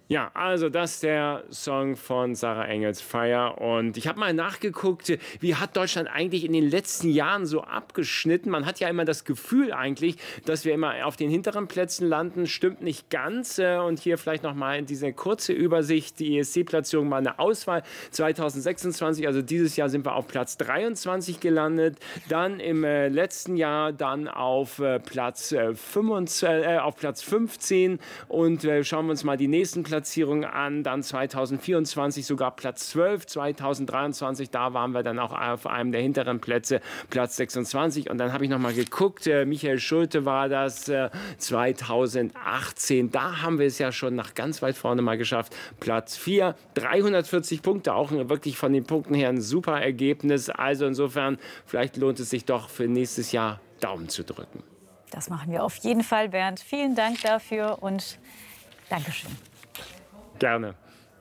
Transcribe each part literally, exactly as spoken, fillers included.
Ja, also das ist der Song von Sarah Engels, Fire. Und ich habe mal nachgeguckt, wie hat Deutschland eigentlich in den letzten Jahren so abgeschnitten? Man hat ja immer das Gefühl eigentlich, dass wir immer auf den hinteren Plätzen landen. Stimmt nicht ganz. Und hier vielleicht noch mal diese kurze Übersicht, die E S C-Platzierung, mal eine Auswahl. zweitausendsechsundzwanzig, also dieses Jahr sind wir auf Platz dreiundzwanzig gelandet. Dann im äh, letzten Jahr dann auf äh, Platz äh, fünfundzwanzig, äh, auf Platz fünfzehn. Und äh, schauen wir uns mal die nächsten Plätze Platzierung an, dann zweitausendvierundzwanzig sogar Platz zwölf, zweitausenddreiundzwanzig, da waren wir dann auch auf einem der hinteren Plätze, Platz sechsundzwanzig. Und dann habe ich noch mal geguckt, äh, Michael Schulte war das äh, zweitausendachtzehn, da haben wir es ja schon nach ganz weit vorne mal geschafft, Platz vier, dreihundertvierzig Punkte, auch wirklich von den Punkten her ein super Ergebnis. Also insofern, vielleicht lohnt es sich doch für nächstes Jahr Daumen zu drücken. Das machen wir auf jeden Fall, Bernd. Vielen Dank dafür und Dankeschön. Gerne.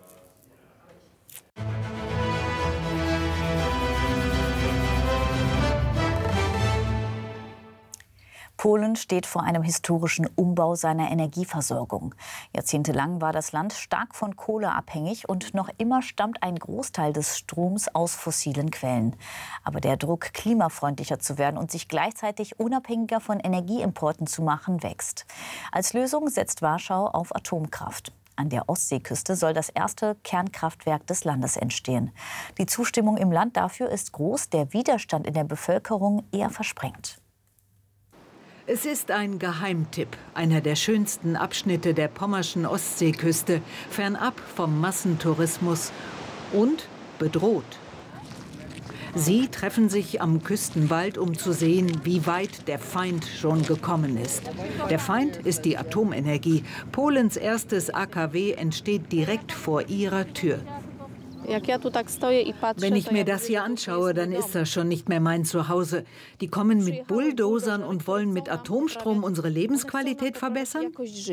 Polen steht vor einem historischen Umbau seiner Energieversorgung. Jahrzehntelang war das Land stark von Kohle abhängig und noch immer stammt ein Großteil des Stroms aus fossilen Quellen. Aber der Druck, klimafreundlicher zu werden und sich gleichzeitig unabhängiger von Energieimporten zu machen, wächst. Als Lösung setzt Warschau auf Atomkraft. An der Ostseeküste soll das erste Kernkraftwerk des Landes entstehen. Die Zustimmung im Land dafür ist groß, der Widerstand in der Bevölkerung eher versprengt. Es ist ein Geheimtipp, einer der schönsten Abschnitte der pommerschen Ostseeküste, fernab vom Massentourismus und bedroht. Sie treffen sich am Küstenwald, um zu sehen, wie weit der Feind schon gekommen ist. Der Feind ist die Atomenergie. Polens erstes A K W entsteht direkt vor ihrer Tür. Wenn ich mir das hier anschaue, dann ist das schon nicht mehr mein Zuhause. Die kommen mit Bulldozern und wollen mit Atomstrom unsere Lebensqualität verbessern?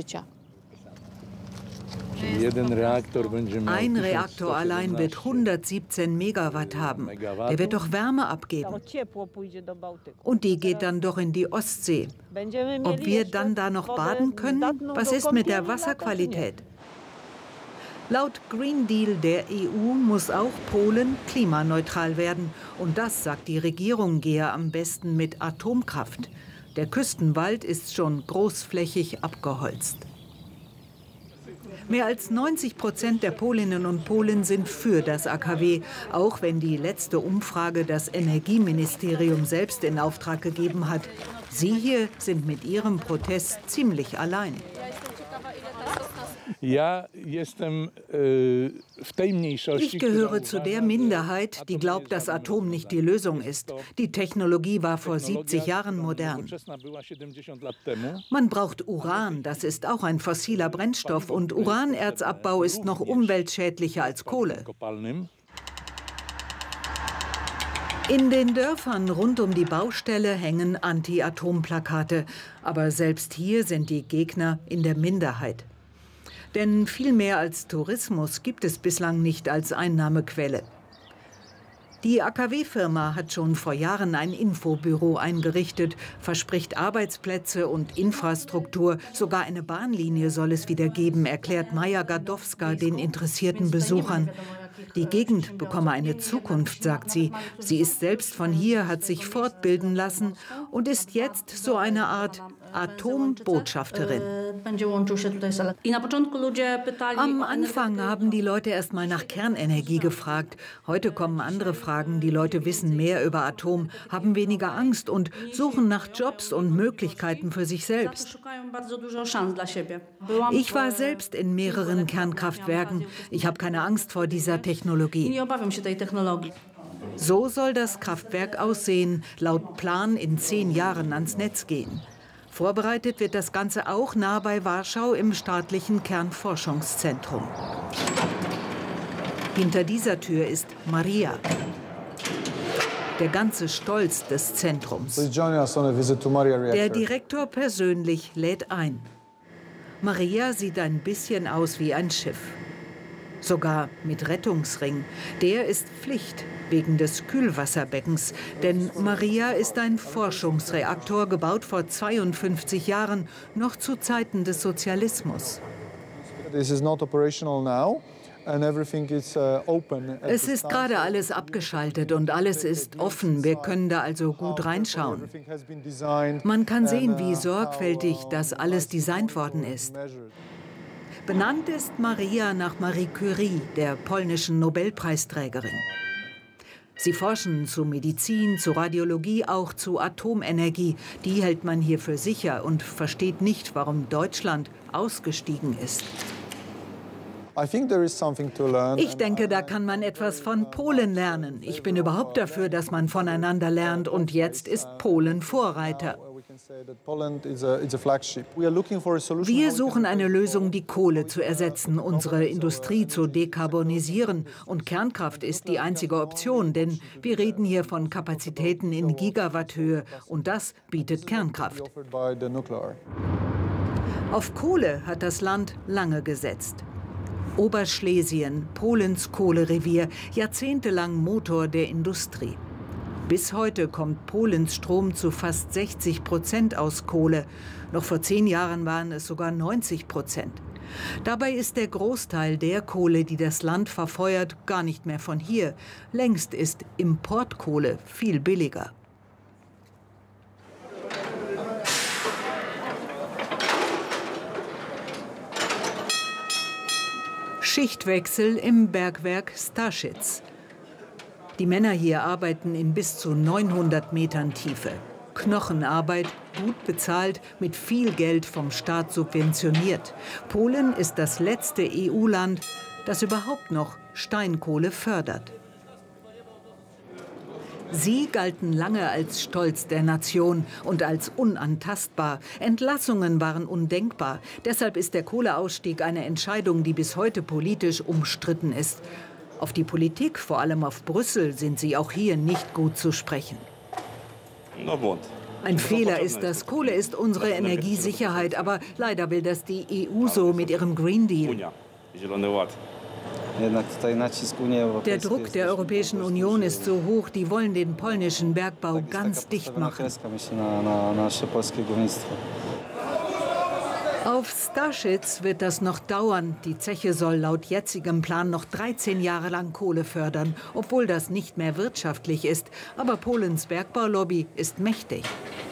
Ein Reaktor allein wird hundertsiebzehn Megawatt haben. Der wird doch Wärme abgeben. Und die geht dann doch in die Ostsee. Ob wir dann da noch baden können? Was ist mit der Wasserqualität? Laut Green Deal der E U muss auch Polen klimaneutral werden. Und das, sagt die Regierung, gehe am besten mit Atomkraft. Der Küstenwald ist schon großflächig abgeholzt. Mehr als neunzig Prozent der Polinnen und Polen sind für das A K W, auch wenn die letzte Umfrage das Energieministerium selbst in Auftrag gegeben hat. Sie hier sind mit ihrem Protest ziemlich allein. Ich gehöre zu der Minderheit, die glaubt, dass Atom nicht die Lösung ist. Die Technologie war vor siebzig Jahren modern. Man braucht Uran, das ist auch ein fossiler Brennstoff, und Uranerzabbau ist noch umweltschädlicher als Kohle. In den Dörfern rund um die Baustelle hängen Anti-Atom-Plakate. Aber selbst hier sind die Gegner in der Minderheit. Denn viel mehr als Tourismus gibt es bislang nicht als Einnahmequelle. Die A K W-Firma hat schon vor Jahren ein Infobüro eingerichtet, verspricht Arbeitsplätze und Infrastruktur. Sogar eine Bahnlinie soll es wieder geben, erklärt Maja Gadowska den interessierten Besuchern. Die Gegend bekomme eine Zukunft, sagt sie. Sie ist selbst von hier, hat sich fortbilden lassen und ist jetzt so eine Art Atombotschafterin. Am Anfang haben die Leute erst mal nach Kernenergie gefragt. Heute kommen andere Fragen. Die Leute wissen mehr über Atom, haben weniger Angst und suchen nach Jobs und Möglichkeiten für sich selbst. Ich war selbst in mehreren Kernkraftwerken. Ich habe keine Angst vor dieser Technologie. So soll das Kraftwerk aussehen, laut Plan in zehn Jahren ans Netz gehen. Vorbereitet wird das Ganze auch nah bei Warschau im staatlichen Kernforschungszentrum. Hinter dieser Tür ist Maria, der ganze Stolz des Zentrums. Der Direktor persönlich lädt ein. Maria sieht ein bisschen aus wie ein Schiff. Sogar mit Rettungsring. Der ist Pflicht wegen des Kühlwasserbeckens. Denn Maria ist ein Forschungsreaktor, gebaut vor zweiundfünfzig Jahren, noch zu Zeiten des Sozialismus. Es ist gerade alles abgeschaltet und alles ist offen. Wir können da also gut reinschauen. Man kann sehen, wie sorgfältig das alles designt worden ist. Benannt ist Maria nach Marie Curie, der polnischen Nobelpreisträgerin. Sie forschen zu Medizin, zu Radiologie, auch zu Atomenergie. Die hält man hier für sicher und versteht nicht, warum Deutschland ausgestiegen ist. Ich denke, da kann man etwas von Polen lernen. Ich bin überhaupt dafür, dass man voneinander lernt. Und jetzt ist Polen Vorreiter. Wir suchen eine Lösung, die Kohle zu ersetzen, unsere Industrie zu dekarbonisieren. Und Kernkraft ist die einzige Option, denn wir reden hier von Kapazitäten in Gigawatthöhe. Und das bietet Kernkraft. Auf Kohle hat das Land lange gesetzt. Oberschlesien, Polens Kohlerevier, jahrzehntelang Motor der Industrie. Bis heute kommt Polens Strom zu fast sechzig Prozent aus Kohle. Noch vor zehn Jahren waren es sogar neunzig Prozent. Dabei ist der Großteil der Kohle, die das Land verfeuert, gar nicht mehr von hier. Längst ist Importkohle viel billiger. Schichtwechsel im Bergwerk Starschitz. Die Männer hier arbeiten in bis zu neunhundert Metern Tiefe. Knochenarbeit, gut bezahlt, mit viel Geld vom Staat subventioniert. Polen ist das letzte E U-Land, das überhaupt noch Steinkohle fördert. Sie galten lange als Stolz der Nation und als unantastbar. Entlassungen waren undenkbar. Deshalb ist der Kohleausstieg eine Entscheidung, die bis heute politisch umstritten ist. Auf die Politik, vor allem auf Brüssel, sind sie auch hier nicht gut zu sprechen. Ein Fehler ist das. Kohle ist unsere Energiesicherheit, aber leider will das die E U so mit ihrem Green Deal. Der Druck der Europäischen Union ist so hoch, die wollen den polnischen Bergbau ganz dicht machen. Auf Starschitz wird das noch dauern. Die Zeche soll laut jetzigem Plan noch dreizehn Jahre lang Kohle fördern, obwohl das nicht mehr wirtschaftlich ist. Aber Polens Bergbaulobby ist mächtig.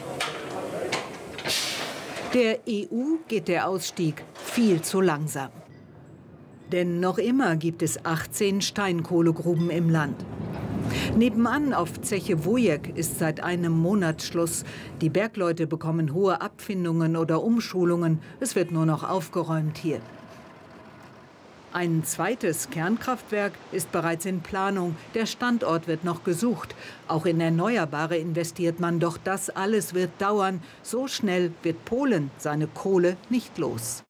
Der E U geht der Ausstieg viel zu langsam. Denn noch immer gibt es achtzehn Steinkohlegruben im Land. Nebenan auf Zeche Wujek ist seit einem Monat Schluss. Die Bergleute bekommen hohe Abfindungen oder Umschulungen. Es wird nur noch aufgeräumt hier. Ein zweites Kernkraftwerk ist bereits in Planung. Der Standort wird noch gesucht. Auch in Erneuerbare investiert man, doch das alles wird dauern. So schnell wird Polen seine Kohle nicht los.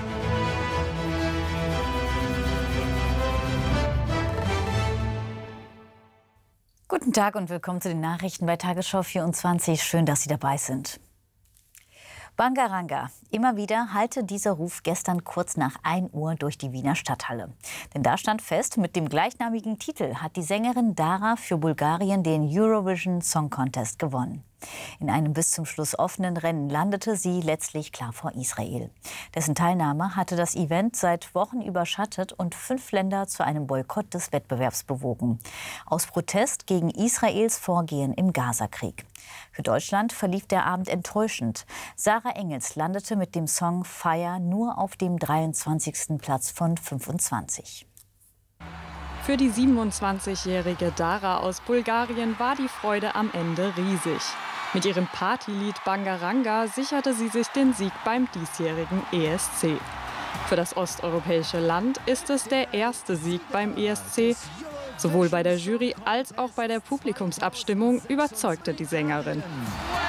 Guten Tag und willkommen zu den Nachrichten bei Tagesschau vierundzwanzig. Schön, dass Sie dabei sind. Bangaranga. Immer wieder hallte dieser Ruf gestern kurz nach ein Uhr durch die Wiener Stadthalle. Denn da stand fest, mit dem gleichnamigen Titel hat die Sängerin Dara für Bulgarien den Eurovision Song Contest gewonnen. In einem bis zum Schluss offenen Rennen landete sie letztlich klar vor Israel. Dessen Teilnahme hatte das Event seit Wochen überschattet und fünf Länder zu einem Boykott des Wettbewerbs bewogen. Aus Protest gegen Israels Vorgehen im Gazakrieg. Für Deutschland verlief der Abend enttäuschend. Sarah Engels landete mit dem Song Fire nur auf dem dreiundzwanzigsten Platz von fünfundzwanzig. Für die siebenundzwanzigjährige Dara aus Bulgarien war die Freude am Ende riesig. Mit ihrem Partylied Bangaranga sicherte sie sich den Sieg beim diesjährigen E S C. Für das osteuropäische Land ist es der erste Sieg beim E S C. Sowohl bei der Jury als auch bei der Publikumsabstimmung überzeugte die Sängerin.